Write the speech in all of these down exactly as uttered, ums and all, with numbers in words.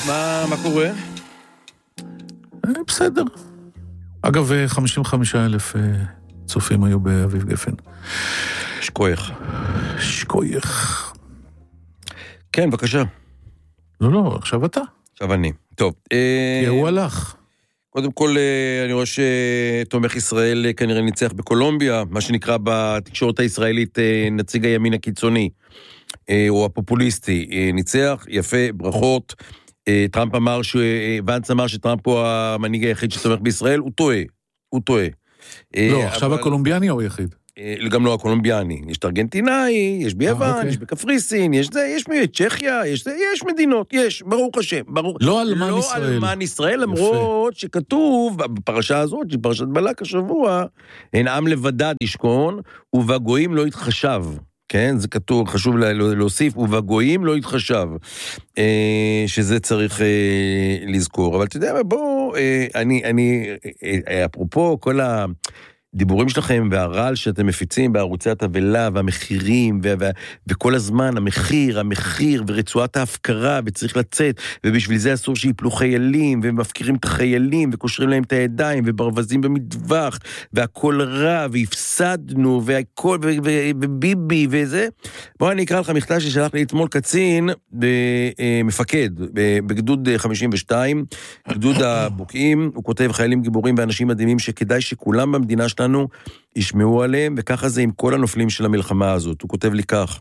מה, מה קורה? בסדר. אגב, חמישים וחמישה אלף צופים היו באביב גפן. שקוייך. שקוייך. כן, בבקשה. לא, לא, עכשיו אתה. עכשיו אני. טוב. כי הוא הלך. קודם כל, אני רואה שתומך ישראל כנראה ניצח בקולומביה, מה שנקרא בתקשורת הישראלית נציג הימין הקיצוני, או הפופוליסטי, ניצח, יפה, ברכות. טראמפ אמר, ואנץ אמר שטראמפ הוא המנהיג היחיד שתומך בישראל, הוא טועה, הוא טועה. לא, עכשיו הקולומביאני הוא היחיד. גם לא הקולומביאני, יש את ארגנטינאי, יש ביוון, יש בקפריסין, יש זה, יש צ'כיה, יש זה, יש מדינות, יש, ברוך השם, ברוך. לא אלמן ישראל. לא אלמן ישראל, למרות שכתוב בפרשה הזאת, פרשת בלק השבוע, אין עם לבדד ישכון, ובגויים לא יתחשב. כן, זה כתוב, חשוב להוסיף, ובגויים לא יתחשב, שזה צריך לזכור. אבל אתה יודע, בוא, אני, אני, אפרופו כל ה... דיבורים שלכם והרעל שאתם מפיצים בערוצי התבלה והמחירים ו- ו- וכל הזמן המחיר, המחיר ורצועת ההפקרה וצריך לצאת ובשביל זה אסור שיפלו חיילים ומפקירים את החיילים וקושרים להם את הידיים וברווזים במטווח והכל רע והפסדנו והכל ו- ו- וביבי וזה. בוא אני אקרא לך מכתב ששלח לי אתמול קצין מפקד בגדוד חמישים ושתיים, גדוד הבוקעים, הוא כותב חיילים גיבורים ואנשים מדהימים שכדאי שכולם במדינה שלנו ישמעו עליהם, וככה זה עם כל הנופלים של המלחמה הזאת. הוא כותב לי כך: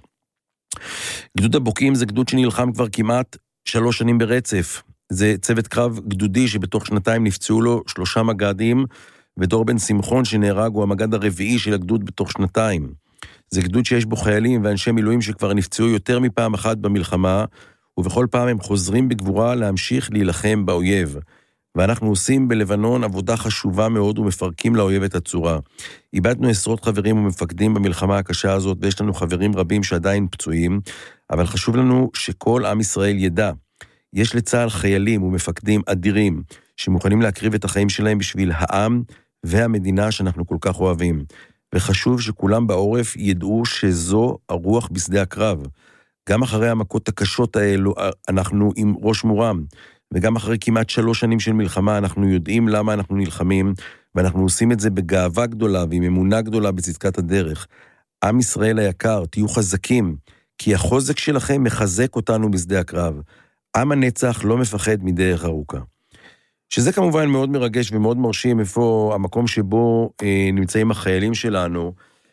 גדוד הבוקעים זה גדוד שנלחם כבר כמעט שלוש שנים ברצף. זה צוות קרב גדודי שבתוך שנתיים נפצעו לו שלושה מג"דים, ודור בן שמחון שנהרג הוא המג"ד הרביעי של הגדוד בתוך שנתיים. זה גדוד שיש בו חיילים ואנשי מילואים שכבר נפצעו יותר מפעם אחת במלחמה, ובכל פעם הם חוזרים בגבורה להמשיך להילחם באויב. ואנחנו עושים בלבנון עבודה חשובה מאוד ומפרקים לאויב את הצורה. איבדנו עשרות חברים ומפקדים במלחמה הקשה הזאת, ויש לנו חברים רבים שעדיין פצועים, אבל חשוב לנו שכל עם ישראל ידע. יש לצה"ל חיילים ומפקדים אדירים, שמוכנים להקריב את החיים שלהם בשביל העם והמדינה שאנחנו כל כך אוהבים. וחשוב שכולם בעורף ידעו שזו הרוח בשדה הקרב. גם אחרי המכות הקשות האלו, אנחנו עם ראש מורם. וגם אחרי כמעט שלוש שנים של מלחמה, אנחנו יודעים למה אנחנו נלחמים, ואנחנו עושים את זה בגאווה גדולה, ועם אמונה גדולה בצדקת הדרך. עם ישראל היקר, תהיו חזקים, כי החוזק שלכם מחזק אותנו בשדה הקרב. עם הנצח לא מפחד מדרך ארוכה. שזה כמובן מאוד מרגש ומאוד מרשים, איפה המקום שבו אה, נמצאים החיילים שלנו,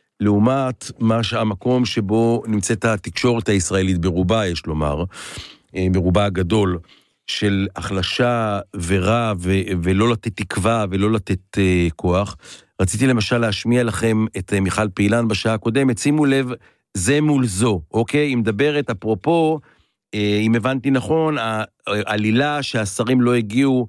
לעומת מה המקום שבו נמצאת התקשורת הישראלית ברובה, יש לומר, אה, ברובה הגדול, של החלשה ורע ו- ולא לתת תקווה ולא לתת uh, כוח. רציתי למשל להשמיע לכם את uh, מיכל פעילן בשעה הקודמת, שימו לב, זה מול זו, אוקיי? היא מדברת, אפרופו, uh, אם הבנתי נכון, העלילה שהשרים לא הגיעו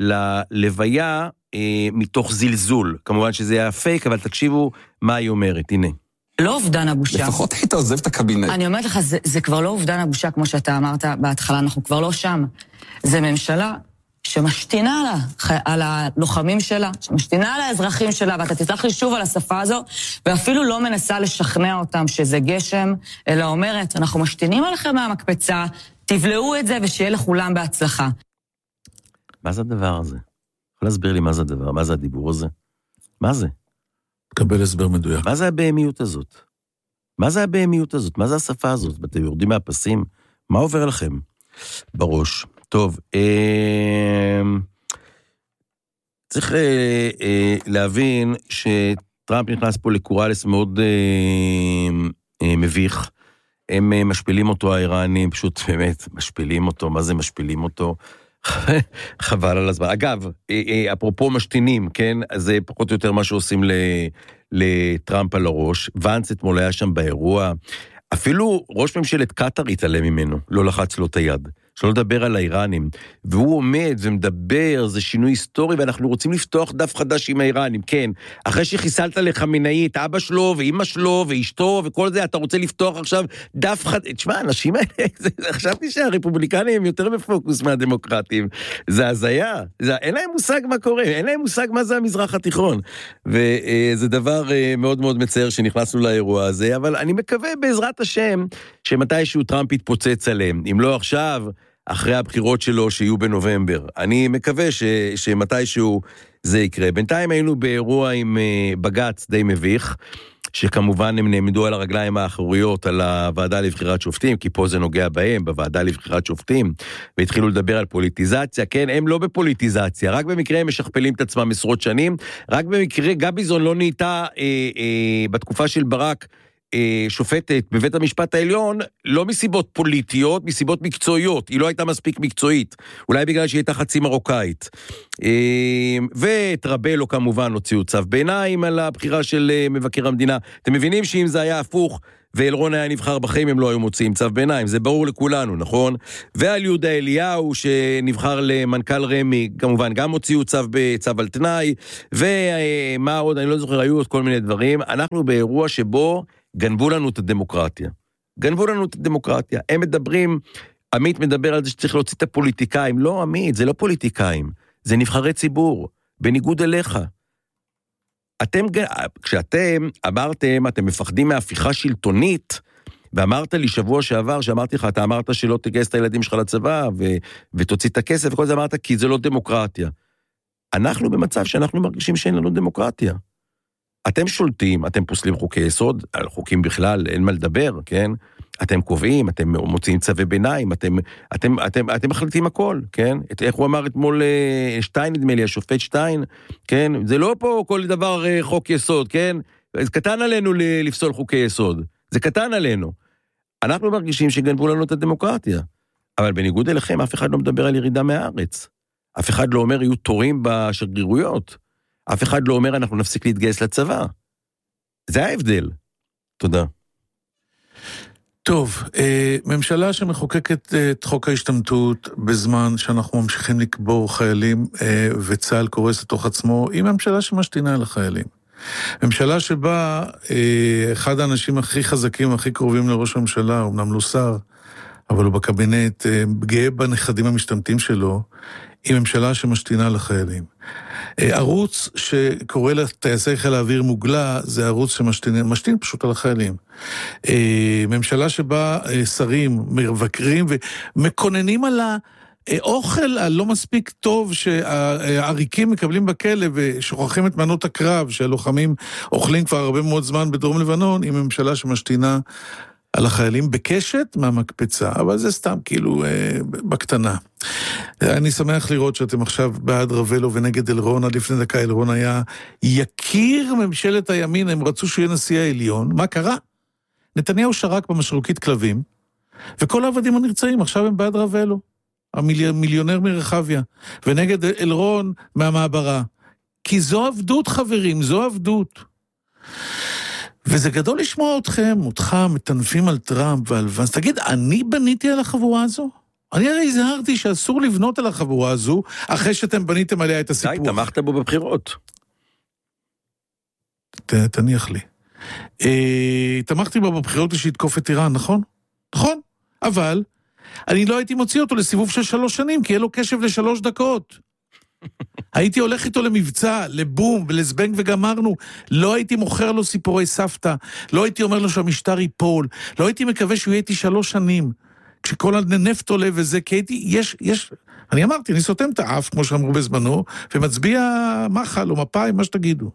ללוויה uh, מתוך זלזול. כמובן שזה היה פייק, אבל תקשיבו מה היא אומרת, הנה. לא אובדן הבושה. לפחות היית עוזב את הקבינט. אני אומרת לך, זה, זה כבר לא אובדן הבושה, כמו שאתה אמרת בהתחלה, אנחנו כבר לא שם. זה ממשלה שמשתינה על, הח... על הלוחמים שלה, שמשתינה על האזרחים שלה, ואתה תצטרך לי שוב על השפה הזו, ואפילו לא מנסה לשכנע אותם שזה גשם, אלא אומרת, אנחנו משתינים עליכם מהמקפצה, תבלעו את זה ושיהיה לכולם בהצלחה. מה זה הדבר הזה? יכול להסביר לי מה זה הדבר, מה זה הדיבור הזה? מה זה? קבל הסבר מדויק. מה זה הבהמיות הזאת? מה זה הבהמיות הזאת? מה זה השפה הזאת? אתם יורדים מהפסים? מה עובר לכם בראש? טוב, אה, צריך אה, אה, להבין שטראמפ נכנס פה לקוראלס מאוד אה, אה, מביך. הם אה, משפילים אותו האיראנים, פשוט באמת משפילים אותו. מה זה משפילים אותו? חבל על הזמן. אגב, אפרופו משתינים, כן? אז זה פחות או יותר מה שעושים לטראמפ על הראש. ואנץ אתמול היה שם באירוע. אפילו ראש ממשלת קטר התעלם ממנו, לא לחץ לו את היד. שלא לדבר על האיראנים. והוא עומד ומדבר, זה שינוי היסטורי, ואנחנו רוצים לפתוח דף חדש עם האיראנים. כן, אחרי שחיסלת לחמינאי את אבא שלו, ואמא שלו, ואשתו, וכל זה, אתה רוצה לפתוח עכשיו דף חדש. תשמע, אנשים האלה, חשבתי שהרפובליקנים הם יותר בפוקוס מהדמוקרטים. זה הזיה. זה, אין להם מושג מה קורה, אין להם מושג מה זה המזרח התיכון. וזה דבר מאוד מאוד מצער שנכנסנו לאירוע הזה, אבל אני מקווה בעזרת השם, שמתישהו טראמפ יתפוצץ עליהם. אם לא עכשיו, אחרי הבחירות שלו שיהיו בנובמבר. אני מקווה ש, שמתישהו זה יקרה. בינתיים היינו באירוע עם בג"ץ די מביך, שכמובן הם נעמדו על הרגליים האחוריות על הוועדה לבחירת שופטים, כי פה זה נוגע בהם, בוועדה לבחירת שופטים, והתחילו לדבר על פוליטיזציה. כן, הם לא בפוליטיזציה, רק במקרה הם משכפלים את עצמם עשרות שנים, רק במקרה גביזון לא נהייתה אה, אה, בתקופה של ברק, שופטת בבית המשפט העליון, לא מסיבות פוליטיות, מסיבות מקצועיות. היא לא הייתה מספיק מקצועית. אולי בגלל שהיא הייתה חצי מרוקאית. ואת רבלו כמובן הוציאו צו ביניים על הבחירה של מבקר המדינה. אתם מבינים שאם זה היה הפוך, ואלרון היה נבחר בחיים, הם לא היו מוציאים צו ביניים. זה ברור לכולנו, נכון? ועל יהודה אליהו, שנבחר למנכ"ל רמי, כמובן גם הוציאו צו בצו על תנאי, ומה עוד, אני לא זוכר, היו עוד כל מיני דברים. אנחנו באירוע שבו גנבו לנו את הדמוקרטיה. גנבו לנו את הדמוקרטיה. הם מדברים, עמית מדבר על זה שצריך להוציא את הפוליטיקאים. לא, עמית, זה לא פוליטיקאים. זה נבחרי ציבור, בניגוד אליך. אתם, כשאתם אמרתם, אתם מפחדים מהפיכה שלטונית, ואמרת לי שבוע שעבר, שאמרתי לך, אתה אמרת שלא תגייס את הילדים שלך לצבא, ו- ותוציא את הכסף, וכל זה אמרת, כי זה לא דמוקרטיה. אנחנו במצב שאנחנו מרגישים שאין לנו דמוקרטיה. אתם שולטים, אתם פוסלים חוקי יסוד, על חוקים בכלל אין מה לדבר, כן? אתם קובעים, אתם מוציאים צווי ביניים, אתם, אתם, אתם, אתם מחליטים הכל, כן? את, איך הוא אמר אתמול שטיין, נדמה לי, השופט שטיין, כן? זה לא פה כל דבר חוק יסוד, כן? זה קטן עלינו לפסול חוקי יסוד, זה קטן עלינו. אנחנו מרגישים שגנבו לנו את הדמוקרטיה, אבל בניגוד אליכם, אף אחד לא מדבר על ירידה מהארץ. אף אחד לא אומר, יהיו תורים בשגרירויות. אף אחד לא אומר, אנחנו נפסיק להתגייס לצבא. זה ההבדל. תודה. טוב, ממשלה שמחוקקת את חוק ההשתמטות בזמן שאנחנו ממשיכים לקבור חיילים וצה"ל קורס לתוך עצמו, היא ממשלה שמשתינה על החיילים. ממשלה שבה אחד האנשים הכי חזקים, הכי קרובים לראש הממשלה, אומנם לא שר, אבל הוא בקבינט, גאה בנכדים המשתמטים שלו, היא ממשלה שמשתינה לחיילים. ערוץ שקורא לטייסי חיל האוויר מוגלה, זה ערוץ שמשתין משתין פשוט על החיילים. ממשלה שבה שרים מבקרים ומקוננים על האוכל הלא מספיק טוב שהעריקים מקבלים בכלא ושוכחים את מנות הקרב שהלוחמים אוכלים כבר הרבה מאוד זמן בדרום לבנון, היא ממשלה שמשתינה על החיילים בקשת מהמקפצה, אבל זה סתם כאילו אה, בקטנה. אני שמח לראות שאתם עכשיו בעד רבלו ונגד אלרון, עד לפני דקה אלרון היה יקיר ממשלת הימין, הם רצו שהוא יהיה נשיא העליון, מה קרה? נתניהו שרק במשרוקית כלבים, וכל העבדים הנרצאים עכשיו הם בעד רבלו, המיליונר מרחביה, ונגד אלרון מהמעברה, כי זו עבדות חברים, זו עבדות. וזה גדול לשמוע אתכם, אותך מטנפים על טראמפ ועל ונס. תגיד, אני בניתי על החבורה הזו? אני הרי הזהרתי שאסור לבנות על החבורה הזו, אחרי שאתם בניתם עליה את הסיפור. די, תמכת בו בבחירות. ת, תניח לי. אה, תמכתי בו בבחירות שהתקוף את איראן, נכון? נכון. אבל אני לא הייתי מוציא אותו לסיבוב של שלוש שנים, כי יהיה לו קשב לשלוש דקות. הייתי הולך איתו למבצע, לבום, ולזבנג וגמרנו, לא הייתי מוכר לו סיפורי סבתא, לא הייתי אומר לו שהמשטר ייפול, לא הייתי מקווה שהוא יהיה איתי שלוש שנים, כשכל הנפט עולה וזה, כי הייתי, יש, יש, אני אמרתי, אני סותם את האף, כמו שאמרו בזמנו, ומצביע מחל או מפאי, מה שתגידו.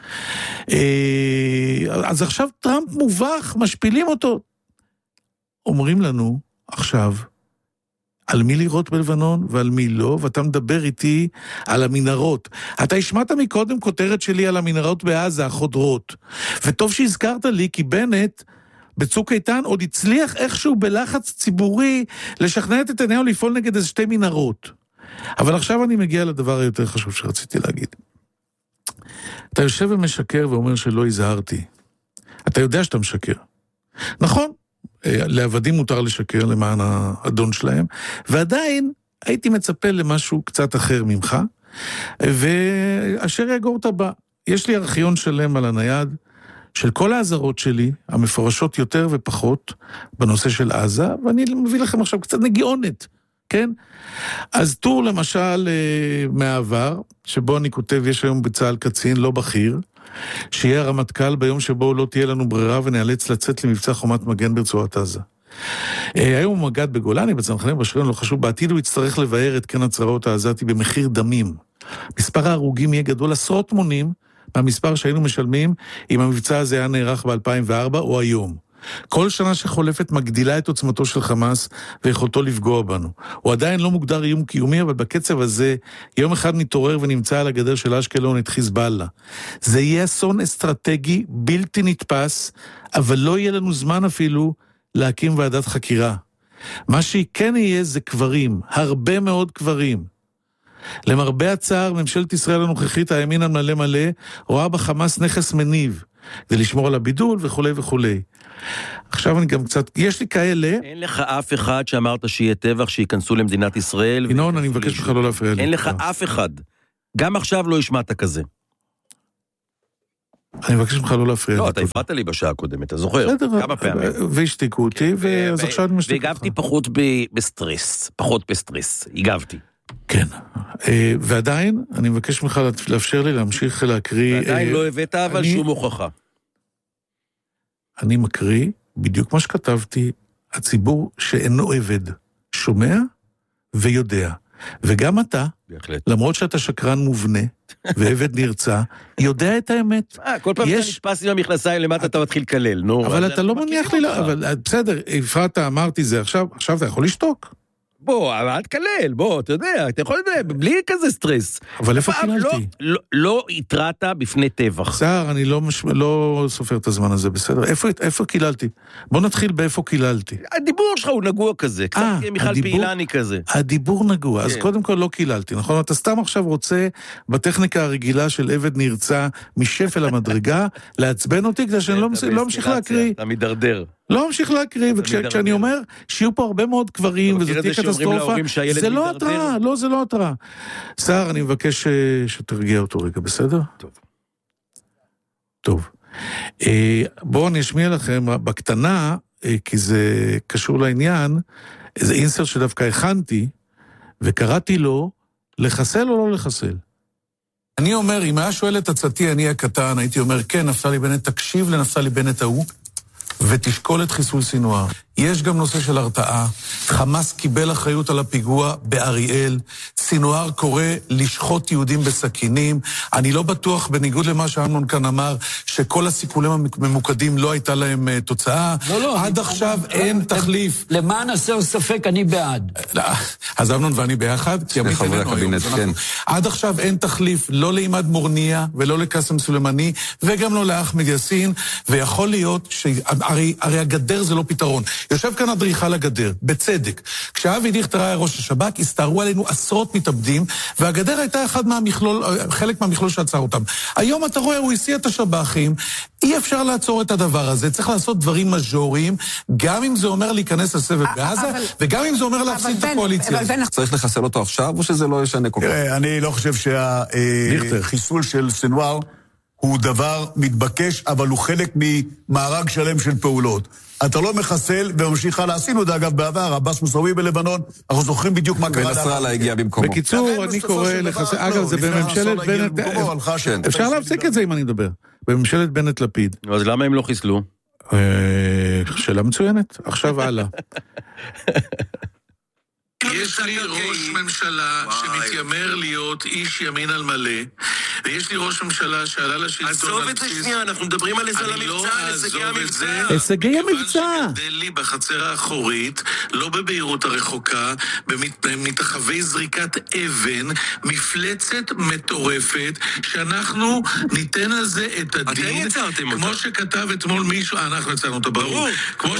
אז עכשיו טראמפ מובך, משפילים אותו. אומרים לנו, עכשיו, על מי לראות בלבנון ועל מי לא, ואתה מדבר איתי על המנהרות. אתה השמעת מקודם כותרת שלי על המנהרות בעזה, החודרות. וטוב שהזכרת לי, כי בנט, בצוק איתן, עוד הצליח איכשהו בלחץ ציבורי, לשכנע את נתניהו לפעול נגד איזה שתי מנהרות. אבל עכשיו אני מגיע לדבר היותר חשוב שרציתי להגיד. אתה יושב ומשקר ואומר שלא הזהרתי. אתה יודע שאתה משקר. נכון? לעבדים מותר לשקר למען האדון שלהם, ועדיין הייתי מצפה למשהו קצת אחר ממך, ואשר יגור את הבא. יש לי ארכיון שלם על הנייד, של כל העזרות שלי, המפורשות יותר ופחות, בנושא של עזה, ואני מביא לכם עכשיו קצת נגיעונת, כן? אז טור למשל מהעבר, שבו אני כותב, יש היום בצה"ל קצין לא בכיר, שיהיה הרמטכ"ל ביום שבו לא תהיה לנו ברירה ונאלץ לצאת למבצע חומת מגן ברצועת עזה. היום הוא מגד בגולני, בצנחנים, בשריון, לא חשוב, בעתיד הוא יצטרך לבאר את כן הצהרות העזתי במחיר דמים. מספר ההרוגים יהיה גדול עשרות מונים, מהמספר שהיינו משלמים, אם המבצע הזה היה נערך ב-אלפיים וארבע או היום. כל שנה שחולפת מגדילה את עוצמתו של חמאס ויכולתו לפגוע בנו. הוא עדיין לא מוגדר איום קיומי, אבל בקצב הזה יום אחד מתעורר ונמצא על הגדר של אשקלון את חיזבאללה. זה יהיה אסון אסטרטגי בלתי נתפס, אבל לא יהיה לנו זמן אפילו להקים ועדת חקירה. מה שכן יהיה זה קברים, הרבה מאוד קברים. למרבה הצער, ממשלת ישראל הנוכחית, הימין המלא מלא, רואה בחמאס נכס מניב, כדי לשמור על הבידול וכו' וכו'. עכשיו אני גם קצת, יש לי כאלה... אין לך אף אחד שאמרת שיהיה טבח, שיכנסו למדינת ישראל... ינון, אני מבקש לך לא להפריע לי. אין לך אף אחד. גם עכשיו לא השמעת כזה. אני מבקש לך לא להפריע לי. לא, אתה הפרעת לי בשעה הקודמת, אתה זוכר? כמה פעמים. והשתיקו אותי, ואז עכשיו אני משתיק אותך. והגבתי פחות בסטרס, פחות בסטרס, הגבתי. כן, ועדיין אני מבקש ממך לאפשר לי להמשיך להקריא... ועדיין לא הבאת אבל שום הוכחה. אני מקריא בדיוק מה שכתבתי, הציבור שאינו עבד, שומע ויודע. וגם אתה, בהחלט. למרות שאתה שקרן מובנה, ועבד נרצה, יודע את האמת. אה, כל פעם יש... שאתה נתפס עם המכנסיים למטה אתה מתחיל לקלל, נו. אבל אתה לא מניח לי, אבל בסדר, הפרעת, אמרתי זה, עכשיו אתה יכול לשתוק. בוא, אל תקלל, בוא, אתה יודע, אתה יכול לדבר, בלי כזה סטרס. אבל איפה קיללתי? לא, לא התרעת בפני טבח. שר, אני לא, לא סופר את הזמן הזה, בסדר? איפה, איפה קיללתי? בוא נתחיל באיפה קיללתי. הדיבור שלך הוא נגוע כזה, קצת 아, מיכל הדיבור, פעילני כזה. הדיבור נגוע, כן. אז קודם כל לא קיללתי, נכון? אתה סתם עכשיו רוצה, בטכניקה הרגילה של עבד נרצה, משפל המדרגה, לעצבן אותי, כדי שאני לא ממשיך להקריא. אתה מדרדר. לא ממשיך להקריא, וכשאני אומר שיהיו פה הרבה מאוד קברים, וזאת תהיה קטסטרופה, זה לא התראה, לא, זה לא התראה. שר, אני מבקש שתרגיע אותו רגע, בסדר? טוב. טוב. בואו אני אשמיע לכם, בקטנה, כי זה קשור לעניין, איזה אינסר שדווקא הכנתי, וקראתי לו, לחסל או לא לחסל? אני אומר, אם היה שואל את עצתי, אני הקטן, הייתי אומר, כן, נפתלי בנט, תקשיב לנפתלי בנט ההוא, ותשקול את חיסול סינואר. יש גם נושא של הרתעה. חמאס קיבל אחריות על הפיגוע באריאל. סינואר קורא לשחוט יהודים בסכינים. אני לא בטוח, בניגוד למה שאמנון כאן אמר, שכל הסיכולים הממוקדים לא הייתה להם uh, תוצאה. לא, לא. עד עכשיו לא, אין לא, תחליף. למען הסר ספק, אני בעד. לא, אז אמנון ואני ביחד, כי עמית איננו היום. כן. עד עכשיו אין תחליף, לא לעימד מורניה, ולא לקסם סולימני, וגם לא לאחמד יאסין, ויכול להיות שהרי הרי הגדר זה לא פתרון. יושב כאן אדריכל הגדר, בצדק. כשאבי דיכטר היה ראש השב"כ, הסתערו עלינו עשרות מתאבדים, והגדר הייתה אחד מהמכלול, חלק מהמכלול שעצר אותם. היום אתה רואה, הוא הסיע את השב"כים, אי אפשר לעצור את הדבר הזה, צריך לעשות דברים מז'וריים, גם אם זה אומר להיכנס לסבב בעזה, וגם אם זה אומר להפסיד את הקואליציה. צריך לחסל אותו עכשיו, או שזה לא ישנה כל כך? אני לא חושב שהחיסול של סינואר הוא דבר מתבקש, אבל הוא חלק ממארג שלם של פעולות. אתה לא מחסל וממשיך הלאה. עשינו את זה אגב בעבר, עבאס מוסאווי בלבנון, אנחנו זוכרים בדיוק מה קרה. ונסראללה הגיע במקומו. בקיצור, אני קורא לחסל, אגב, זה בממשלת בנט, אפשר להפסיק את זה אם אני מדבר, בממשלת בנט לפיד. אז למה הם לא חיסלו? שאלה מצוינת, עכשיו הלאה. יש לי ראש ממשלה שמתיימר להיות איש ימין על מלא, ויש לי ראש ממשלה שעלה לשלטון... עזוב את זה שנייה, אנחנו מדברים על איזה למבצע, על הישגי המבצע. הישגי המבצע. כיוון שגדל לי בחצר האחורית, לא בבהירות הרחוקה, במתחווי זריקת אבן, מפלצת מטורפת, שאנחנו ניתן על זה את הדין. אתם יצרתם אותה. כמו שכתב אתמול מישהו, אנחנו יצרנו אותה, ברור. כמו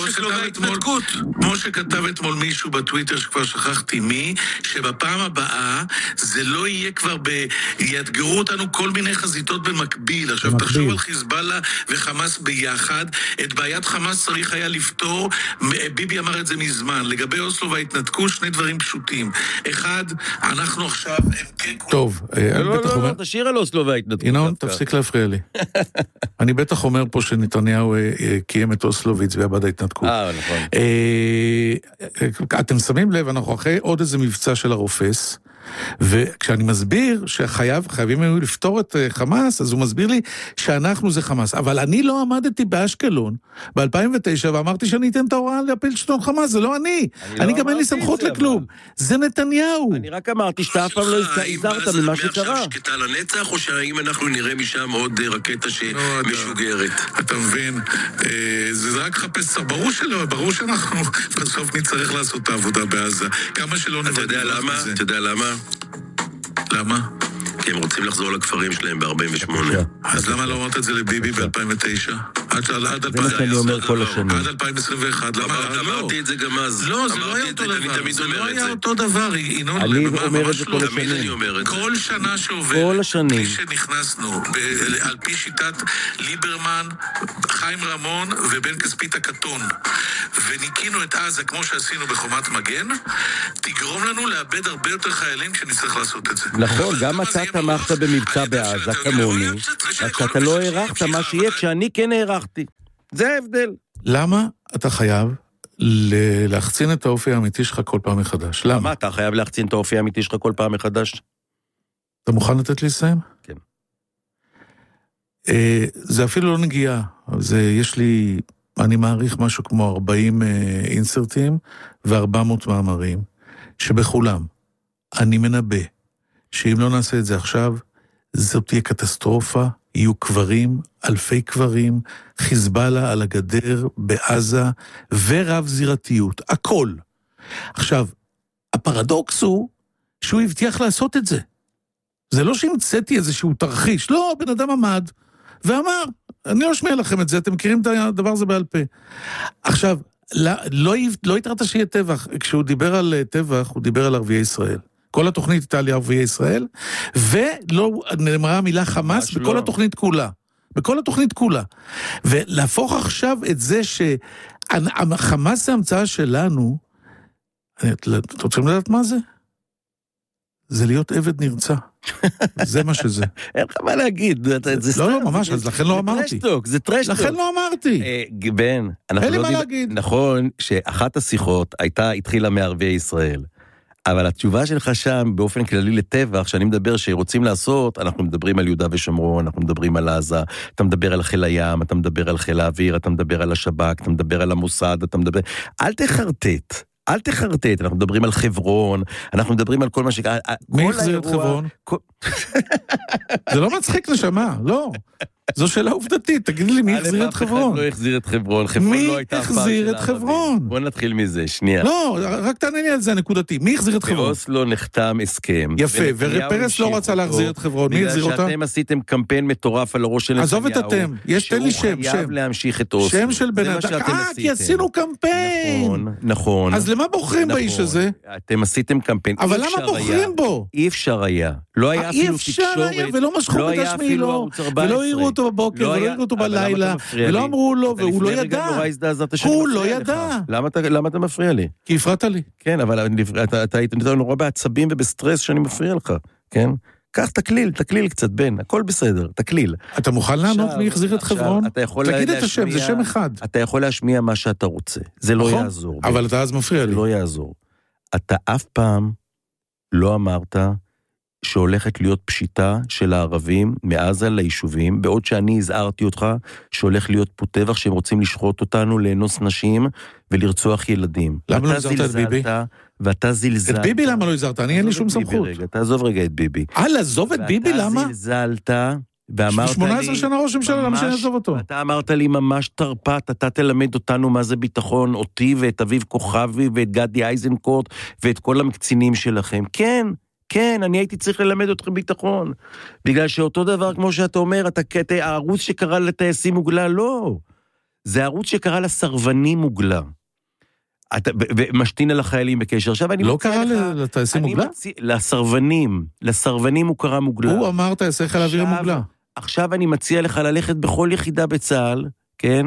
שכתב אתמול מישהו בטוויטר שכבר שכח מי, שבפעם הבאה זה לא יהיה כבר ב... יאתגרו אותנו כל מיני חזיתות במקביל. עכשיו במקביל. תחשוב על חיזבאללה וחמאס ביחד. את בעיית חמאס צריך היה לפתור, ביבי אמר את זה מזמן. לגבי אוסלו וההתנתקו, שני דברים פשוטים. אחד, אנחנו עכשיו... טוב, לא, לא, לא, תשאיר על אוסלו וההתנתקו. ינון, תפסיק להפריע לי. אני בטח אומר פה שנתניהו קיים את אוסלו והצביע בעד ההתנתקות. אה, נכון. אתם שמים לב, אנחנו אחרי עוד איזה מבצע של הרופס, וכשאני מסביר שחייב, חייבים היו לפתור את חמאס, אז הוא מסביר לי שאנחנו זה חמאס. אבל אני לא עמדתי באשקלון ב-אלפיים ותשע ואמרתי שאני אתן את ההוראה להפיל שלטון חמאס, זה לא אני. אני גם אין לי סמכות לכלום. זה נתניהו. אני רק אמרתי שאתה אף פעם לא הזהרת ממה שקרה. שקטה לנצח, או שהאם אנחנו נראה משם עוד רקטה שמשוגרת? אתה מבין, זה רק חפש, ברור שלא, ברור שאנחנו בסוף נצטרך לעשות את העבודה בעזה. כמה שלא נבדל. אתה יודע למה? אתה יודע למה? למה? כי הם רוצים לחזור לכפרים שלהם ב-ארבעים ושמונה. אז למה לא אמרת את זה לביבי ב-אלפיים ותשע? עד אלפיים עשרים ואחת. אמרתי את זה גם אז. לא, זה לא היה אותו דבר. זה לא היה אותו דבר. אני אומר את זה כל תמיד אני אומר את זה. כל שנה שעוברת, כל השנים. בלי שנכנסנו, על פי שיטת ליברמן, חיים רמון ובן כספית הקטון, וניקינו את עזה כמו שעשינו בחומת מגן, תגרום לנו לאבד הרבה יותר חיילים כשנצטרך לעשות את זה. נכון, גם אתה תמכת במבצע בעזה כמוני, רק שאתה לא הערכת מה שיהיה כשאני כן הערכתי. זה ההבדל. למה אתה חייב להחצין את האופי האמיתי שלך כל פעם מחדש? למה? למה אתה חייב להחצין את האופי האמיתי שלך כל פעם מחדש? אתה מוכן לתת לי לסיים? כן. זה אפילו לא נגיעה. זה, יש לי, אני מעריך משהו כמו ארבעים אינסרטים ו-ארבע מאות מאמרים, שבכולם אני מנבא שאם לא נעשה את זה עכשיו, זאת תהיה קטסטרופה, יהיו קברים, אלפי קברים, חיזבאללה על הגדר בעזה, ורב זירתיות, הכל. עכשיו, הפרדוקס הוא שהוא הבטיח לעשות את זה. זה לא שהמצאתי איזשהו תרחיש, לא, בן אדם עמד ואמר, אני לא אשמיע לכם את זה, אתם מכירים את הדבר הזה בעל פה. עכשיו, לא, לא, לא התראת שיהיה טבח, כשהוא דיבר על טבח, הוא דיבר על ערביי ישראל. כל התוכנית הייתה על ערביי ישראל, ולא נאמרה המילה חמאס בכל לא. התוכנית כולה. בכל התוכנית כולה. ולהפוך עכשיו את זה שהחמאס זה המצאה שלנו, אתם רוצים לדעת מה זה? זה להיות עבד נרצה. זה מה שזה. אין לך מה להגיד. לא, לא, ממש, אז לכן לא אמרתי. זה טרשטוק, זה טרשטוק. לכן לא אמרתי. בן, אין לי מה להגיד. נכון שאחת השיחות הייתה, התחילה מערביי ישראל. אבל התשובה שלך שם, באופן כללי לטבח, שאני מדבר שרוצים לעשות, אנחנו מדברים על יהודה ושומרון, אנחנו מדברים על עזה, אתה מדבר על חיל הים, אתה מדבר על חיל האוויר, אתה מדבר על השב"כ, אתה מדבר על המוסד, אתה מדבר... אל תחרטט, אל תחרטט, אנחנו מדברים על חברון, אנחנו מדברים על כל מה ש... מי החזיר את חברון? זה לא מצחיק נשמה, לא. זו שאלה עובדתית, תגיד לי מי החזיר את חברון? לא החזיר את חברון, מי החזיר את חברון? בוא נתחיל מזה, שנייה. לא, רק תענה לי על זה הנקודתי, מי החזיר את חברון? באוסלו נחתם הסכם. יפה, ופרס לא רצה להחזיר את חברון, מי החזיר אותה? בגלל שאתם עשיתם קמפיין מטורף על הראש של נתניהו. עזוב את אתם, יש תן לי שם, שהוא חייב להמשיך את אוסלו. שם של בן אדם, אה, כי עשינו קמפיין. נכון, נכון. אז למה בוחרים באיש הזה? אתם עשיתם קמפיין. אבל למה בוחרים בו? אי אפשר היה. לא היה אפילו תקשורת. ולא משכו בגשמי לו, ולא יראו אותו בבוקר, ולא יראו אותו בלילה, ולא אמרו לו, והוא לא ידע. הוא לא ידע. למה אתה מפריע לי? כי הפרעת לי. כן, אבל אתה היית נורא בעצבים ובסטרס שאני מפריע לך, כן? כך תקליל, תקליל קצת, בן, הכל בסדר, תקליל. אתה מוכן לענות מי החזיר את חברון? תגיד את השם, זה שם אחד. אתה יכול להשמיע מה שאתה רוצה, זה לא יעזור. אבל אתה אז מפריע לי. זה לא יעזור. אתה אף פעם לא אמרת שהולכת להיות פשיטה של הערבים מעזה ליישובים, בעוד שאני הזהרתי אותך שהולך להיות פה טבח שהם רוצים לשחוט אותנו, לאנוס נשים ולרצוח ילדים. למה לא הזהרת את ביבי? ואתה זלזלת. את ביבי למה לא הזהרת? אני אין לי שום סמכות. תעזוב רגע את ביבי. אה, לעזוב את ביבי? למה? ואתה זלזלת ואמרת לי... שמונה עשרה שנה ראש הממשלה, למה שאני אעזוב אותו? אתה אמרת לי ממש תרפת, אתה תלמד אותנו מה זה ביטחון, אותי ואת אביב כוכבי ואת גדי איזנקוט ואת כל המקצינים שלכם. כן. כן, אני הייתי צריך ללמד אתכם ביטחון, בגלל שאותו דבר, כמו שאתה אומר, אתה, הערוץ שקרא לטייסים מוגלה, לא. זה הערוץ שקרא לסרבנים מוגלה. אתה, ומשתין על החיילים בקשר. עכשיו אני לא קרא לטייסים מוגלה? מציא, לסרבנים, לסרבנים הוא קרא מוגלה. הוא אמר טייסי חיל האוויר מוגלה. עכשיו אני מציע לך ללכת בכל יחידה בצה"ל, כן?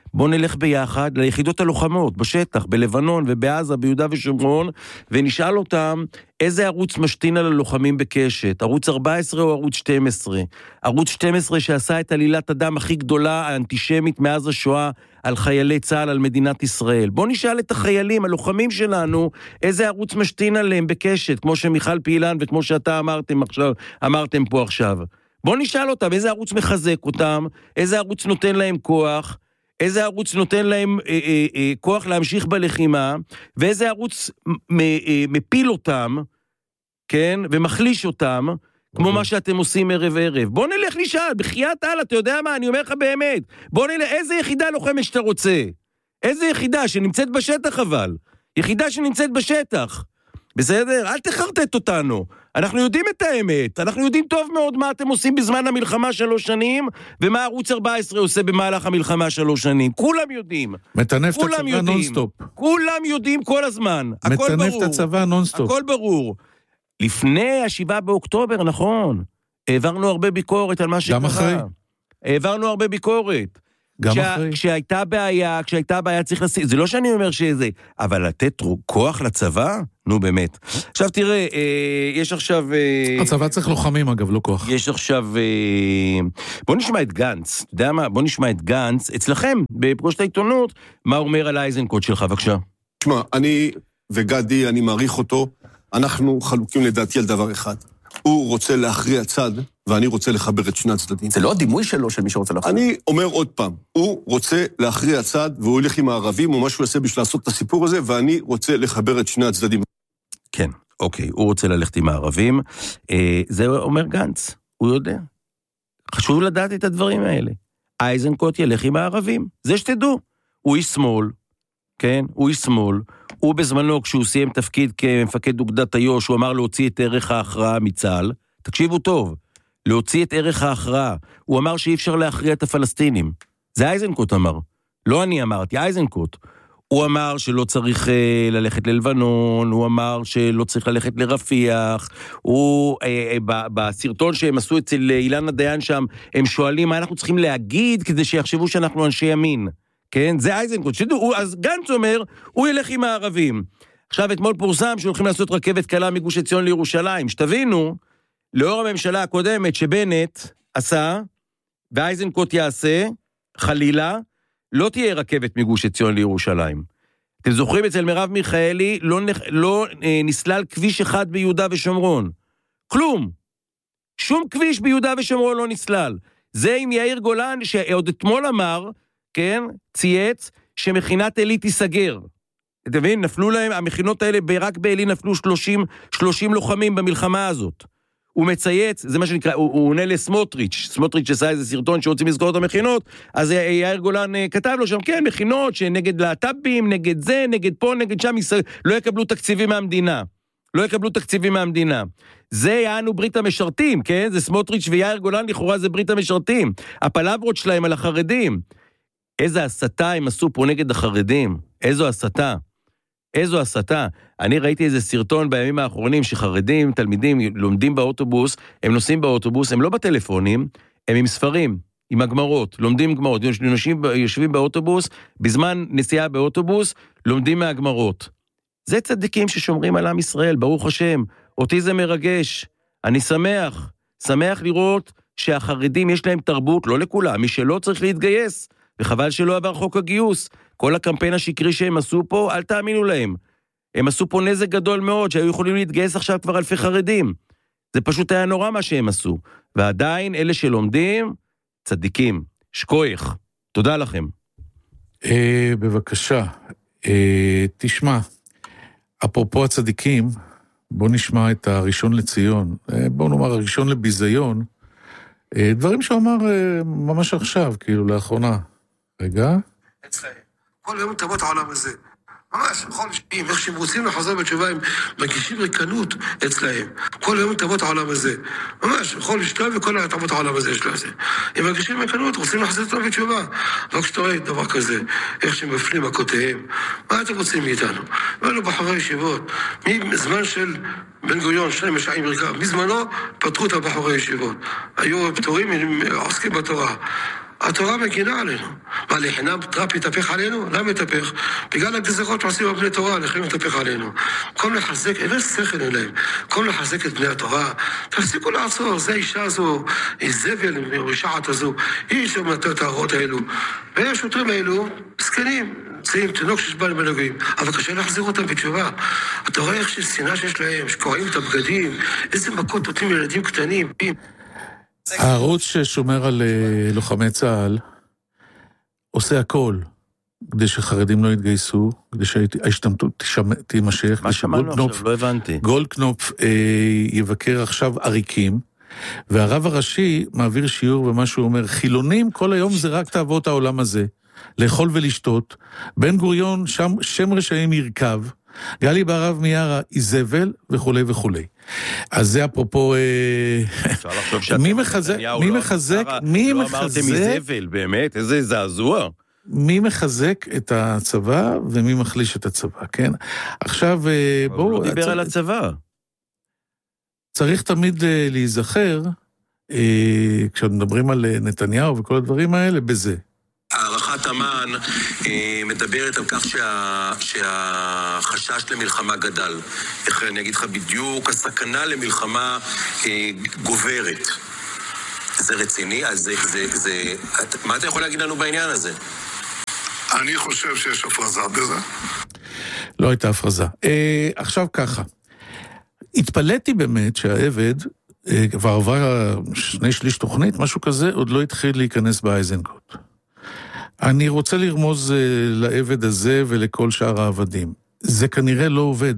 בוא נלך ביחד ליחידות הלוחמות, בשטח, בלבנון ובעזה, ביהודה ושומרון, ונשאל אותם איזה ערוץ משתין על הלוחמים בקשת, ערוץ ארבע עשרה או ערוץ שתים עשרה. ערוץ שתים עשרה שעשה את עלילת הדם הכי גדולה, האנטישמית מאז השואה, על חיילי צה"ל, על מדינת ישראל. בוא נשאל את החיילים, הלוחמים שלנו, איזה ערוץ משתין עליהם בקשת, כמו שמיכל פעילן וכמו שאתה אמרתם עכשיו, אמרתם פה עכשיו. בוא נשאל אותם, איזה ערוץ מחזק אותם, איזה ערוץ נותן להם כוח, איזה ערוץ נותן להם אה, אה, אה, כוח להמשיך בלחימה, ואיזה ערוץ מ, אה, מפיל אותם, כן, ומחליש אותם, כמו מה שאתם עושים ערב ערב. בוא נלך נשאל, בחיית הלאה, אתה יודע מה, אני אומר לך באמת, בוא נלך, איזה יחידה לוחמת שאתה רוצה? איזה יחידה שנמצאת בשטח אבל? יחידה שנמצאת בשטח. בסדר? אל תחרטט אותנו. אנחנו יודעים את האמת. אנחנו יודעים טוב מאוד מה אתם עושים בזמן המלחמה שלוש שנים, ומה ערוץ ארבע עשרה עושה במהלך המלחמה שלוש שנים. כולם יודעים. מטנף את הצבא נונסטופ. כולם יודעים כל הזמן. הכל ברור. מטנף את הצבא נונסטופ. הכל ברור. לפני השבעה באוקטובר, נכון. העברנו הרבה ביקורת על מה שקרה. גם אחרי. העברנו הרבה ביקורת. גם כשה, אחרי. כשהייתה בעיה, כשהייתה בעיה צריך לשים, זה לא שאני אומר שזה, אבל לתת כוח לצבא? נו באמת. עכשיו תראה, אה, יש עכשיו... אה, הצבא צריך לוחמים אגב, לא כוח. יש עכשיו... אה, בוא נשמע את גנץ, אתה יודע מה? בוא נשמע את גנץ, אצלכם, בפגוש העיתונות, מה אומר על האייזנקוט שלך, בבקשה. תשמע, אני וגדי, אני מעריך אותו, אנחנו חלוקים לדעתי על דבר אחד. הוא רוצה להכריע צד, ואני רוצה לחבר את שני הצדדים. זה לא הדימוי שלו של מי שרוצה להכריע. אני אומר עוד פעם, הוא רוצה להכריע צד, והוא הולך עם הערבים, או מה שהוא יעשה בשביל לעשות את הסיפור הזה, ואני רוצה לחבר את שני הצדדים. כן, אוקיי, הוא רוצה ללכת עם הערבים. אה, זה אומר גנץ, הוא יודע. חשוב לדעת את הדברים האלה. אייזנקוט ילך עם הערבים, זה שתדעו. הוא איש שמאל, כן? הוא איש שמאל. הוא בזמנו, כשהוא סיים תפקיד כמפקד אוגדת איו"ש, הוא אמר להוציא את ערך ההכרעה מצה"ל. תקשיבו טוב, להוציא את ערך ההכרעה. הוא אמר שאי אפשר להכריע את הפלסטינים. זה אייזנקוט אמר. לא אני אמרתי, אייזנקוט. הוא אמר שלא צריך uh, ללכת ללבנון, הוא אמר שלא צריך ללכת לרפיח, הוא, uh, uh, בסרטון שהם עשו אצל אילנה דיין שם, הם שואלים מה אנחנו צריכים להגיד כדי שיחשבו שאנחנו אנשי ימין. כן? זה אייזנקוט. שדעו, אז גנץ אומר, הוא ילך עם הערבים. עכשיו, אתמול פורסם שהולכים לעשות רכבת קלה מגוש עציון לירושלים. שתבינו, לאור הממשלה הקודמת שבנט עשה, ואייזנקוט יעשה, חלילה, לא תהיה רכבת מגוש עציון לירושלים. אתם זוכרים אצל מרב מיכאלי, לא, לא נסלל כביש אחד ביהודה ושומרון. כלום. שום כביש ביהודה ושומרון לא נסלל. זה עם יאיר גולן, שעוד אתמול אמר, כן, צייץ, שמכינת אלי תיסגר. אתם מבינים, נפלו להם, המכינות האלה, רק באלי נפלו שלושים, שלושים לוחמים במלחמה הזאת. הוא מצייץ, זה מה שנקרא, הוא, הוא עונה לסמוטריץ', סמוטריץ' עשה איזה סרטון שרוצים לסגור את המכינות, אז יאיר גולן כתב לו שם, כן, מכינות שנגד להט"בים, נגד זה, נגד פה, נגד שם, לא יקבלו תקציבים מהמדינה. לא יקבלו תקציבים מהמדינה. זה יענו ברית המשרתים, כן? זה סמוטריץ' ויאיר גולן, לכאורה זה ברית המשרתים. הפלברות שלהם על החרדים. איזה הסתה הם עשו פה נגד החרדים. איזו הסתה. איזו הסתה. אני ראיתי איזה סרטון בימים האחרונים שחרדים, תלמידים, לומדים באוטובוס, הם נוסעים באוטובוס, הם לא בטלפונים, הם עם ספרים, עם הגמרות, לומדים גמרות, יושבים, יושבים באוטובוס, בזמן נסיעה באוטובוס, לומדים מהגמרות. זה צדיקים ששומרים על עם ישראל, ברוך השם. אותי זה מרגש. אני שמח, שמח לראות שהחרדים יש להם תרבות, לא לכולם, מי שלא צריך להתגייס, וחבל שלא עבר חוק הגיוס. כל הקמפיין השקרי שהם עשו פה, אל תאמינו להם. הם עשו פה נזק גדול מאוד, שהיו יכולים להתגייס עכשיו כבר אלפי חרדים. זה פשוט היה נורא מה שהם עשו. ועדיין, אלה שלומדים, צדיקים. שקוייך. תודה לכם. אה, בבקשה. אה, תשמע, אפרופו הצדיקים, בוא נשמע את הראשון לציון. אה, בוא נאמר, הראשון לביזיון. אה, דברים שהוא אמר אה, ממש עכשיו, כאילו, לאחרונה. רגע. אצלהם. כל יום תבות העולם הזה. ממש, בכל משפעים, איך שהם רוצים לחזור בתשובה, הם מגישים ריקנות אצלהם. כל יום תבות העולם הזה. ממש, בכל משפעים וכל תבות העולם הזה יש לזה. הם מגישים ריקנות, רוצים לחזור אותם בתשובה. רק שאתה רואה דבר כזה, איך שהם מפנים מכותיהם. מה אתם רוצים מאיתנו? ואלו בחורי ישיבות. מזמן של בן גוריון, שני משעים ריקה, מזמנו פתחו את הבחורי ישיבות. היו פטורים, הם עוסקים בתורה. התורה מגינה עלינו. מה, לחינם טראמפ יתהפך עלינו? למה יתהפך? בגלל הגזירות שעושים על בני תורה, לכם יתהפך עלינו. במקום לחזק, אין שכל אליהם. במקום לחזק את בני התורה, תפסיקו לעצור, זה האישה הזו, היא זבל, הרשעת הזו, היא שמנתה את ההרעות האלו. והשוטרים האלו, זקנים, צעים, תינוק ששבא להם אלוהים, אבל קשה להחזיר אותם בתשובה. אתה רואה איך ששנאה שיש להם, שקוראים את הבגדים, איזה מכות נותנים לילדים קטנים. הערוץ ששומר על לוחמי צה"ל עושה הכל כדי שחרדים לא יתגייסו, כדי שההשתמטות תימשך. מה שמענו עכשיו? לא הבנתי. גולדקנופ יבקר עכשיו עריקים, והרב הראשי מעביר שיעור ומה שהוא אומר, חילונים כל היום זה רק תאוות העולם הזה, לאכול ולשתות, בן גוריון שם, שם רשעים ירכב, גלי בהרב מיארה איזבל וכו' וכו'. אז זה אפרופו, מי מחזק, מי מחזק, מי מחזק, לא אמרתם איזבל, באמת, איזה זעזוע. מי מחזק את הצבא ומי מחליש את הצבא, כן? עכשיו, בואו... הוא לא דיבר על הצבא. צריך תמיד להיזכר, כשמדברים על נתניהו וכל הדברים האלה, בזה. הערכת אמן מדברת על כך שה, שהחשש למלחמה גדל. איך אני אגיד לך בדיוק, הסכנה למלחמה גוברת. זה רציני? אז זה, זה, זה, מה אתה יכול להגיד לנו בעניין הזה? אני חושב שיש הפרזה בזה. לא הייתה הפרזה. אה, עכשיו ככה, התפלאתי באמת שהעבד, אה, כבר עבר שני שליש תוכנית, משהו כזה, עוד לא התחיל להיכנס באייזנקוט. אני רוצה לרמוז אה, לעבד הזה ולכל שאר העבדים. זה כנראה לא עובד.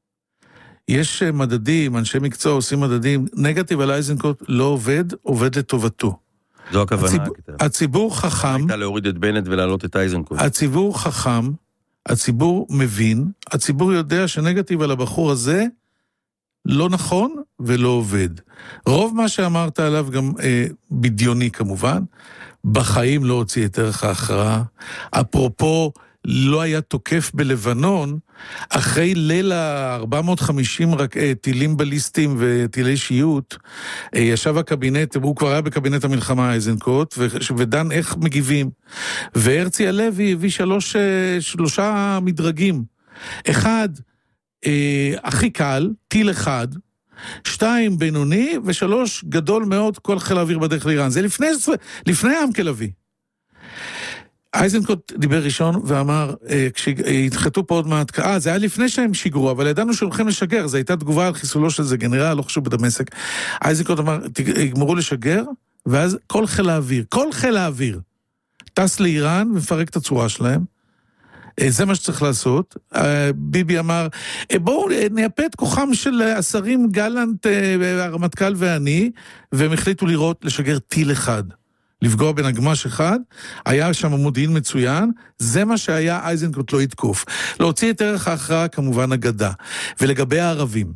יש מדדים, אנשי מקצוע עושים מדדים, נגטיב על אייזנקוט לא עובד, עובד לטובתו. זו הכוונה. הציבור, הציבור חכם. הייתה להוריד את בנט ולהעלות את אייזנקוט. הציבור חכם, הציבור מבין, הציבור יודע שנגטיב על הבחור הזה לא נכון ולא עובד. רוב מה שאמרת עליו גם אה, בדיוני כמובן, בחיים לא הוציא את ערך ההכרעה. אפרופו, לא היה תוקף בלבנון, אחרי ליל ה-ארבע מאות וחמישים רק טילים בליסטיים וטילי שיוט, ישב הקבינט, הוא כבר היה בקבינט המלחמה אייזנקוט, ודן איך מגיבים. והרצי הלוי הביא שלוש, שלושה מדרגים. אחד, אה, הכי קל, טיל אחד, שתיים בינוני, ושלוש גדול מאוד, כל חיל האוויר בדרך לאיראן. זה לפני, לפני העם כלוי. אייזנקוט דיבר ראשון ואמר, כשהתחתו פה עוד מעט, אה, זה היה לפני שהם שיגרו, אבל ידענו שהולכים לשגר, זו הייתה תגובה על חיסולו של זה גנרל, לא חשוב בדמשק. אייזנקוט אמר, יגמרו לשגר, ואז כל חיל האוויר, כל חיל האוויר, טס לאיראן ומפרק את הצורה שלהם, זה מה שצריך לעשות. ביבי אמר, בואו נייפה את כוחם של השרים גלנט, הרמטכ"ל ואני, והם החליטו לראות לשגר טיל אחד. לפגוע בנגמש אחד, היה שם מודיעין מצוין, זה מה שהיה אייזנקוט לא יתקוף. להוציא את ערך ההכרעה כמובן אגדה. ולגבי הערבים,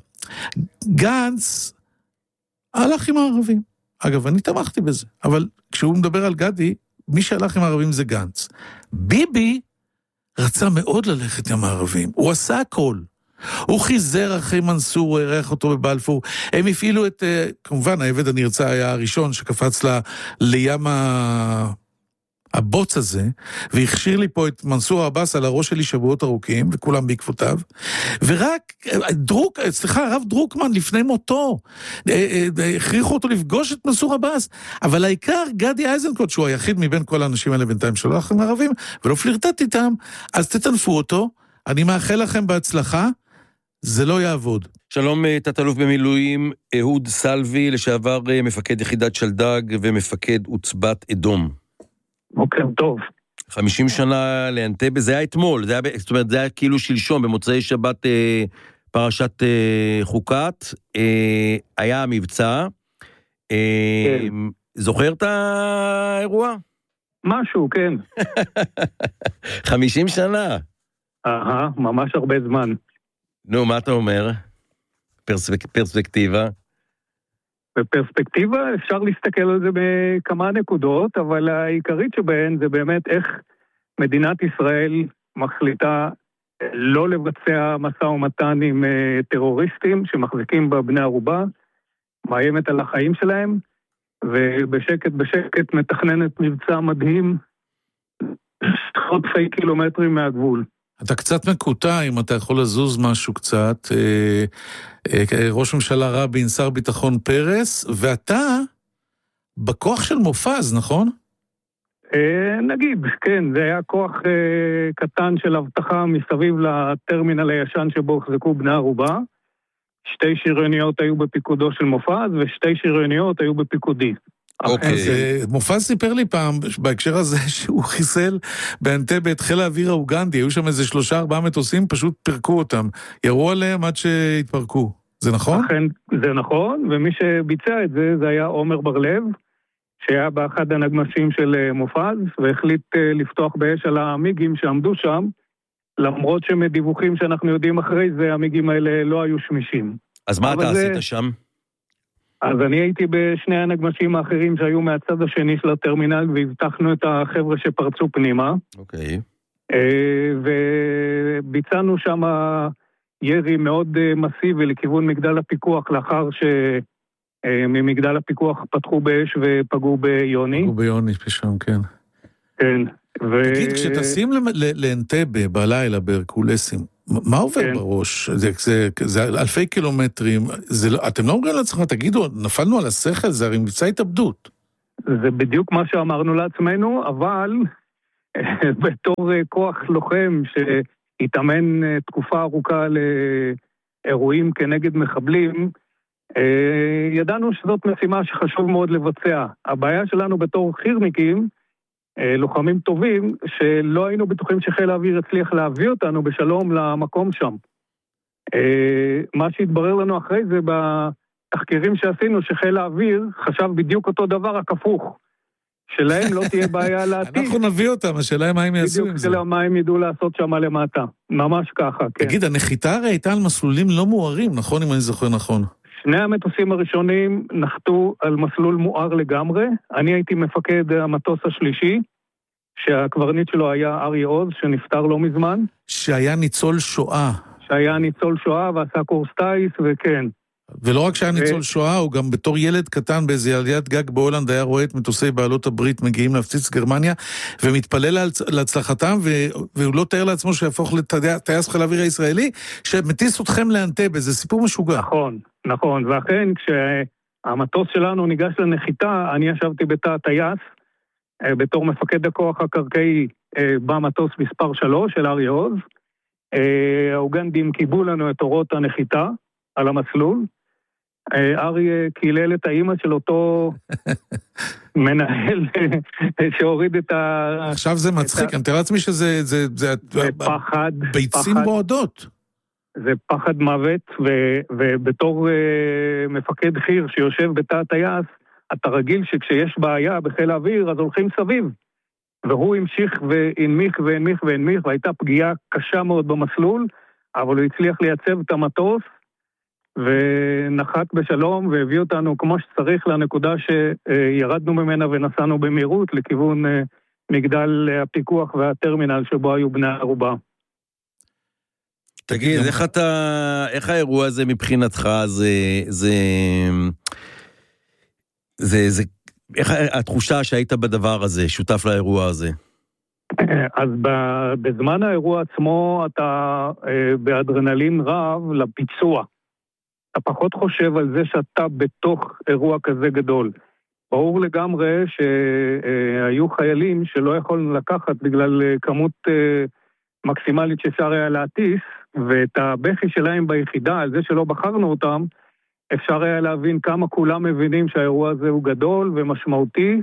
גנץ הלך עם הערבים. אגב, אני תמכתי בזה, אבל כשהוא מדבר על גדי, מי שהלך עם הערבים זה גנץ. ביבי רצה מאוד ללכת עם הערבים, הוא עשה הכל. הוא חיזר אחרי מנסור, הוא ערך אותו בבלפור, הם הפעילו את, כמובן, העבד הנרצה היה הראשון שקפץ לה, לים ה... הבוץ הזה, והכשיר לי פה את מנסור עבאס על הראש שלי שבועות ארוכים, וכולם בעקבותיו, ורק דרוק, סליחה, הרב דרוקמן לפני מותו, הכריחו אותו לפגוש את מנסור עבאס, אבל העיקר גדי אייזנקוט, שהוא היחיד מבין כל האנשים האלה בינתיים שלא אחרים ערבים, ולא פלירטט איתם, אז תתנפו אותו, אני מאחל לכם בהצלחה, זה לא יעבוד. שלום, תת-אלוף במילואים, אהוד סלוי, לשעבר מפקד יחידת שלדג ומפקד עוצבת אדום. בוקר טוב. חמישים שנה לאנטבה, זה היה אתמול, זה היה, זאת אומרת, זה היה כאילו שלשום, במוצאי שבת אה, פרשת אה, חוקת, אה, היה המבצע. אה, כן. זוכר את האירוע? משהו, כן. חמישים שנה. אהה, ממש הרבה זמן. נו, מה אתה אומר? פרספק... פרספקטיבה? בפרספקטיבה אפשר להסתכל על זה בכמה נקודות, אבל העיקרית שבהן זה באמת איך מדינת ישראל מחליטה לא לבצע משא ומתן עם טרוריסטים שמחזיקים בבני ערובה, מאיימת על החיים שלהם, ובשקט בשקט מתכננת מבצע מדהים, עוד אלפי קילומטרים מהגבול. אתה קצת מקוטע, אם אתה יכול לזוז משהו קצת. אה, אה, ראש ממשלה רבין, שר ביטחון פרס, ואתה בכוח של מופז, נכון? אה, נגיד, כן, זה היה כוח אה, קטן של הבטחה מסביב לטרמינל הישן שבו החזקו בני ערובה. שתי שריוניות היו בפיקודו של מופז, ושתי שריוניות היי בפיקודי. אוקיי. אז מופז סיפר לי פעם, בהקשר הזה, שהוא חיסל באנטבה את חיל האוויר האוגנדי, היו שם איזה שלושה ארבעה מטוסים, פשוט פרקו אותם. ירו עליהם עד שהתפרקו. זה נכון? אכן, זה נכון, ומי שביצע את זה, זה היה עומר בר-לב, שהיה באחד הנגמשים של מופז, והחליט לפתוח באש על המיגים שעמדו שם, למרות שמדיווחים שאנחנו יודעים אחרי זה, המיגים האלה לא היו שמישים. אז מה אתה זה... עשית שם? אז אני הייתי בשני הנגמשים האחרים שהיו מהצד השני של הטרמינל, והבטחנו את החבר'ה שפרצו פנימה. אוקיי. וביצענו שם ירי מאוד מסיבי לכיוון מגדל הפיקוח, לאחר שממגדל הפיקוח פתחו באש ופגעו ביוני. פגעו ביוני פשעם, כן. כן. ו... תגיד, כשטסים לאנטבה בלילה בהרקולסים, מה עובר כן. בראש? זה, זה, זה אלפי קילומטרים, זה, אתם לא אומרים לעצמך, תגידו, נפלנו על השכל, זה הרי מבצע התאבדות. זה בדיוק מה שאמרנו לעצמנו, אבל בתור כוח לוחם שהתאמן תקופה ארוכה לאירועים כנגד מחבלים, ידענו שזאת משימה שחשוב מאוד לבצע. הבעיה שלנו בתור חירניקים, לוחמים טובים, שלא היינו בטוחים שחיל האוויר הצליח להביא אותנו בשלום למקום שם. מה שהתברר לנו אחרי זה בתחקירים שעשינו, שחיל האוויר חשב בדיוק אותו דבר, רק הפוך. שלהם לא תהיה בעיה לעתיד. אנחנו נביא אותם, השאלה היא מה הם יעשו עם זה. בדיוק מה הם ידעו לעשות שם למטה. ממש ככה, כן. תגיד, הנחיתה הרי הייתה על מסלולים לא מוארים, נכון אם אני זוכר נכון? שני המטוסים הראשונים נחתו על מסלול מואר לגמרי. אני הייתי מפקד המטוס השלישי, שהקברניט שלו היה אריה עוז, שנפטר לא מזמן. שהיה ניצול שואה. שהיה ניצול שואה ועשה קורס טייס, וכן. ולא רק שהיה ניצול שואה, הוא גם בתור ילד קטן באיזה עליית גג בהולנד היה רואה את מטוסי בעלות הברית מגיעים להפציץ גרמניה, ומתפלל להצלחתם, והוא לא תאר לעצמו שיהפוך לטייס חיל האוויר הישראלי, שמטיס אתכם לאנטבה, זה סיפור משוגע. נכון, נכון, ואכן כשהמטוס שלנו ניגש לנחיתה, אני ישבתי בתא הטייס, בתור מפקד הכוח הקרקעי במטוס מספר שלוש של אריה עוז, האוגנדים קיבלו לנו את אורות הנחיתה על המסלול, אריה קילל את האימא של אותו מנהל שהוריד את ה... עכשיו זה מצחיק, אני תראה לעצמי שזה... זה פחד. ביצים בועדות. זה פחד מוות, ובתור מפקד חי"ר שיושב בתא הטייס, אתה רגיל שכשיש בעיה בחיל האוויר, אז הולכים סביב. והוא המשיך והנמיך והנמיך והנמיך, והייתה פגיעה קשה מאוד במסלול, אבל הוא הצליח לייצב את המטוס, ונחת בשלום, והביא אותנו כמו שצריך לנקודה שירדנו ממנה ונסענו במהירות לכיוון מגדל הפיקוח והטרמינל שבו היו בני ערובה. תגיד, איך אתה, איך האירוע הזה מבחינתך, זה, זה, זה, זה, איך התחושה שהיית בדבר הזה, שותף לאירוע הזה? אז בזמן האירוע עצמו אתה באדרנלין רב לביצוע. אתה פחות חושב על זה שאתה בתוך אירוע כזה גדול. ברור לגמרי שהיו חיילים שלא יכולנו לקחת בגלל כמות מקסימלית שאפשר היה להטיס, ואת הבכי שלהם ביחידה, על זה שלא בחרנו אותם, אפשר היה להבין כמה כולם מבינים שהאירוע הזה הוא גדול ומשמעותי,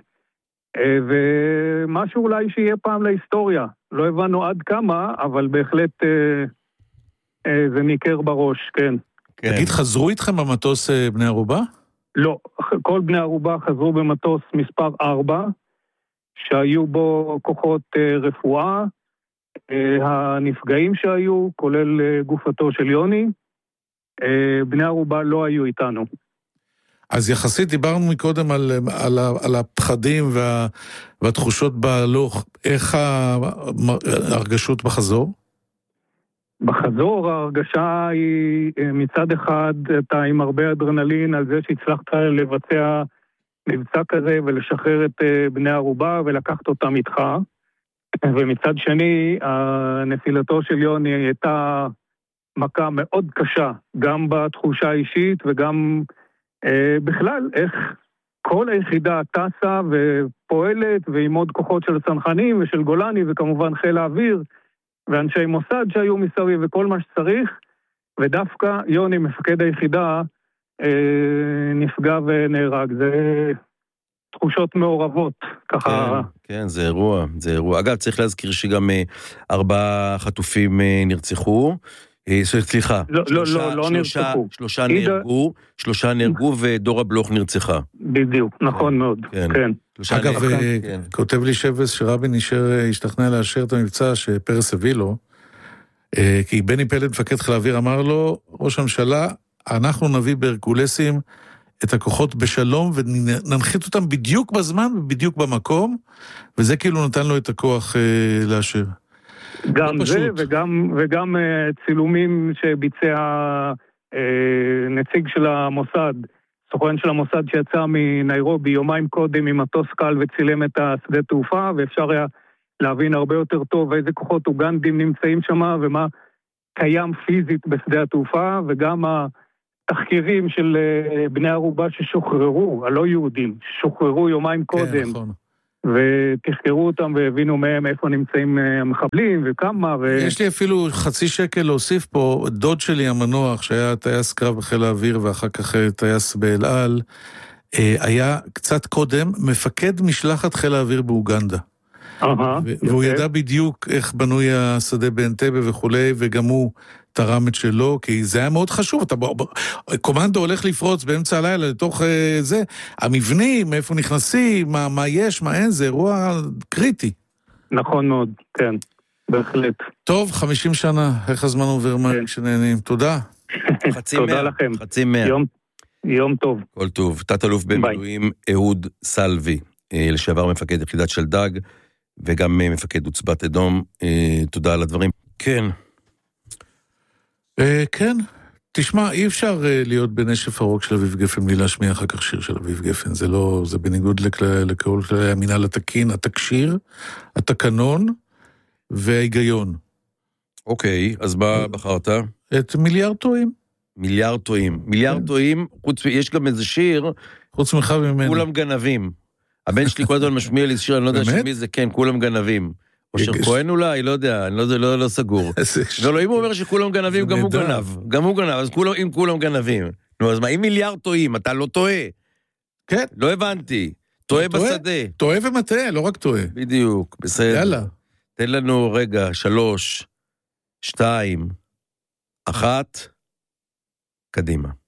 ומשהו אולי שיהיה פעם להיסטוריה. לא הבנו עד כמה, אבל בהחלט זה ניכר בראש, כן. תגיד, חזרו איתכם במטוס בני ערובה? לא, כל בני ערובה חזרו במטוס מספר ארבע, שהיו בו כוחות רפואה, הנפגעים שהיו, כולל גופתו של יוני, בני ערובה לא היו איתנו. אז יחסית דיברנו מקודם על, על, על הפחדים וה, והתחושות בהלוך, איך ההרגשות בחזור? בחזור ההרגשה היא מצד אחד אתה עם הרבה אדרנלין על זה שהצלחת לבצע מבצע כזה ולשחרר את בני ערובה ולקחת אותם איתך. ומצד שני, נפילתו של יוני הייתה מכה מאוד קשה, גם בתחושה האישית וגם אה, בכלל, איך כל היחידה טסה ופועלת, ועם עוד כוחות של צנחנים ושל גולני, וכמובן חיל האוויר, ואנשי מוסד שהיו מסביב וכל מה שצריך, ודווקא יוני, מפקד היחידה, אה, נפגע ונהרג. זה תחושות מעורבות, ככה... כן, כן, זה אירוע, זה אירוע. אגב, צריך להזכיר שגם אה, ארבעה חטופים אה, נרצחו, אה, סליחה, לא, שלושה, לא, לא, לא שלושה, נרצחו. שלושה אידה... נהרגו, שלושה נהרגו ודורה בלוך נרצחה. בדיוק, נכון כן, מאוד, כן. כן. אגב, כן. כותב לי שבס שרבין השתכנע לאשר את המבצע שפרס הביא לו, כי בני פלד, מפקד חיל האוויר, אמר לו, ראש הממשלה, אנחנו נביא בהרקולסים את הכוחות בשלום, וננחית אותם בדיוק בזמן ובדיוק במקום, וזה כאילו נתן לו את הכוח אה, לאשר. גם זה, וגם, וגם אה, צילומים שביצע אה, נציג של המוסד, סוכן של המוסד שיצא מניירובי יומיים קודם עם מטוס קל וצילם את השדה תעופה, ואפשר היה להבין הרבה יותר טוב איזה כוחות אוגנדים נמצאים שם, ומה קיים פיזית בשדה התעופה, וגם התחקירים של בני ערובה ששוחררו, הלא יהודים, ששוחררו יומיים קודם, כן, נכון. ותחקרו אותם והבינו מהם איפה נמצאים המחבלים וכמה. ו... יש לי אפילו חצי שקל להוסיף פה, דוד שלי המנוח, שהיה טייס קרב בחיל האוויר ואחר כך טייס באל על, היה קצת קודם מפקד משלחת חיל האוויר באוגנדה. והוא ידע בדיוק איך בנוי השדה באנטבה וכולי, וגם הוא תרם את שלו, כי זה היה מאוד חשוב. קומנדו הולך לפרוץ באמצע הלילה לתוך זה, המבנים, איפה נכנסים, מה, מה יש, מה אין, זה אירוע קריטי. נכון מאוד, כן, בהחלט. טוב, חמישים שנה, איך הזמן עובר מה כשנהנים. תודה. תודה לכם. חצי מאה. יום, יום טוב. כל טוב. תת-אלוף במילואים אהוד סלוי, לשעבר מפקד יחידת שלדג, וגם מפקד עוצבת אדום. תודה על הדברים. כן. כן, תשמע, אי אפשר להיות בנשף הרוק של אביב גפן בלי להשמיע אחר כך שיר של אביב גפן. זה לא, זה בניגוד לכל כללי המינהל התקין, התקשיר, התקנון וההיגיון. אוקיי, אז מה בחרת? את מיליארד טועים. מיליארד טועים. מיליארד טועים, חוץ, יש גם איזה שיר, חוץ ממך וממני. כולם גנבים. הבן שלי כל הזמן משמיע לי שיר, אני לא יודע שמי זה, כן, כולם גנבים. אושר כהן אולי, לא יודע, אני לא, לא, לא סגור. לא, אם הוא אומר שכולם גנבים, גם הוא גנב. גם הוא גנב, אז כולם, אם כולם גנבים. נו, אז מה, אם מיליארד טועים, אתה לא טועה. כן. לא הבנתי. טועה בשדה. טועה ומטעה, לא רק טועה. בדיוק, בסדר. יאללה. תן לנו רגע, שלוש, שתיים, אחת, קדימה.